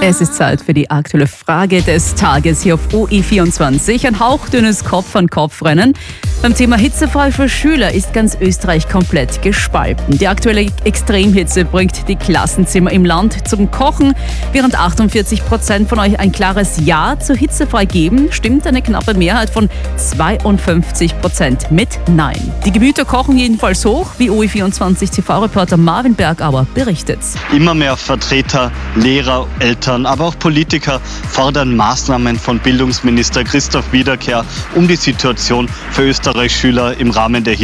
Es ist Zeit für die aktuelle Frage des Tages hier auf OE24. Ein hauchdünnes Kopf-an-Kopf-Rennen. Beim Thema hitzefrei für Schüler ist ganz Österreich komplett gespalten. Die aktuelle Extremhitze bringt die Klassenzimmer im Land zum Kochen. Während 48% von euch ein klares Ja zu hitzefrei geben, stimmt eine knappe Mehrheit von 52% mit Nein. Die Gemüter kochen jedenfalls hoch, wie OE24 TV-Reporter Marvin Bergauer berichtet. Immer mehr Vertreter, Lehrer, Eltern, aber auch Politiker fordern Maßnahmen von Bildungsminister Christoph Wiederkehr, um die Situation für Österreichs Schüler im Rahmen der